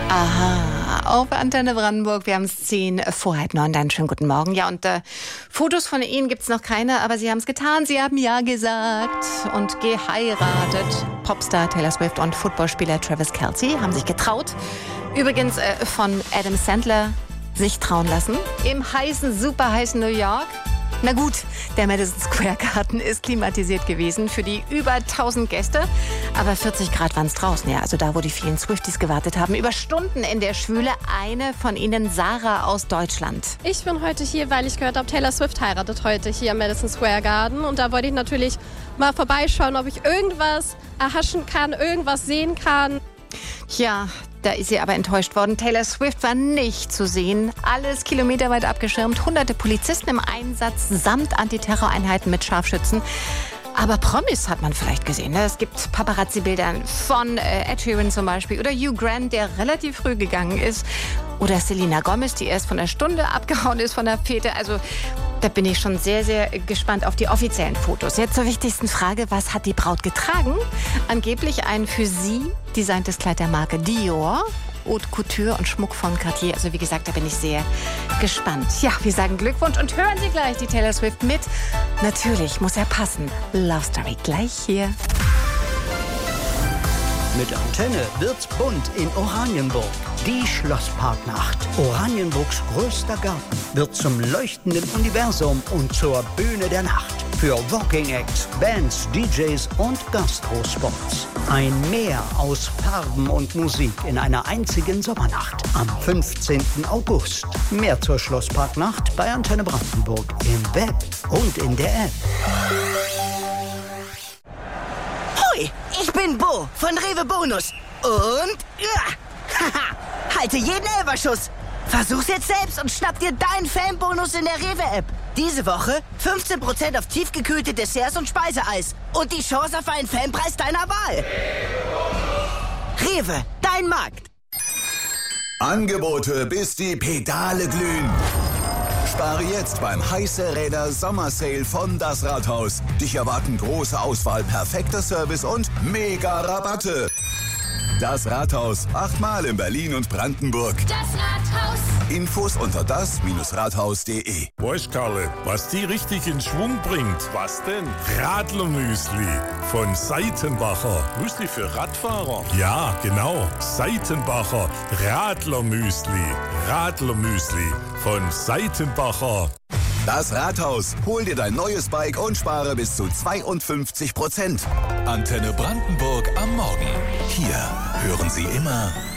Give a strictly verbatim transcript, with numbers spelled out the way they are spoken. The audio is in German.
Aha, auf Antenne Brandenburg. Wir haben es zehn vor halb neun. Dann schönen guten Morgen. Ja, und äh, Fotos von Ihnen gibt es noch keine, aber Sie haben es getan. Sie haben Ja gesagt und geheiratet. Popstar Taylor Swift und Footballspieler Travis Kelce haben sich getraut. Übrigens äh, von Adam Sandler sich trauen lassen. Im heißen, super heißen New York. Na gut, der Madison Square Garden ist klimatisiert gewesen für die über tausend Gäste. Aber vierzig Grad waren es draußen, ja. Also da, wo die vielen Swifties gewartet haben. Über Stunden in der Schwüle. Eine von ihnen, Sarah aus Deutschland. Ich bin heute hier, weil ich gehört habe, Taylor Swift heiratet heute hier am Madison Square Garden. Und da wollte ich natürlich mal vorbeischauen, ob ich irgendwas erhaschen kann, irgendwas sehen kann. Ja, da ist sie aber enttäuscht worden. Taylor Swift war nicht zu sehen. Alles kilometerweit abgeschirmt. Hunderte Polizisten im Einsatz samt Antiterroreinheiten mit Scharfschützen. Aber Promis hat man vielleicht gesehen. Ne? Es gibt Paparazzi-Bilder von äh, Ed Sheeran zum Beispiel. Oder Hugh Grant, der relativ früh gegangen ist. Oder Selena Gomez, die erst von der Stunde abgehauen ist von der Fete. Also da bin ich schon sehr, sehr gespannt auf die offiziellen Fotos. Jetzt zur wichtigsten Frage, was hat die Braut getragen? Angeblich ein für sie designtes Kleid der Marke Dior. Haute Couture und Schmuck von Cartier. Also wie gesagt, da bin ich sehr gespannt. Ja, wir sagen Glückwunsch und hören Sie gleich die Taylor Swift mit. Natürlich muss er passen. Love Story gleich hier. Mit Antenne wird's bunt in Oranienburg. Die Schlossparknacht. Oranienburgs größter Garten wird zum leuchtenden Universum und zur Bühne der Nacht. Für Walking Acts, Bands, D Js und Gastrospots. Ein Meer aus Farben und Musik in einer einzigen Sommernacht. Am fünfzehnten August. Mehr zur Schlossparknacht bei Antenne Brandenburg im Web und in der App. Hoi, ich bin Bo von Rewe Bonus. Und ja, haha, halte jeden Elferschuss. Versuch's jetzt selbst und schnapp dir deinen Fanbonus in der Rewe-App. Diese Woche fünfzehn Prozent auf tiefgekühlte Desserts und Speiseeis. Und die Chance auf einen Fanpreis deiner Wahl. Rewe, dein Markt. Angebote, bis die Pedale glühen. Spare jetzt beim Heiße Räder Sommersale von Das Rathaus. Dich erwarten große Auswahl, perfekter Service und mega Rabatte. Das Rathaus, achtmal in Berlin und Brandenburg. Das Rathaus. Infos unter das Rathaus punkt de. Weißt Karle, was die richtig in Schwung bringt? Was denn? Radlermüsli von Seitenbacher. Müsli für Radfahrer? Ja, genau. Seitenbacher Radlermüsli. Radlermüsli von Seitenbacher. Das Rathaus. Hol dir dein neues Bike und spare bis zu zweiundfünfzig Prozent. Antenne Brandenburg am Morgen. Hier hören Sie immer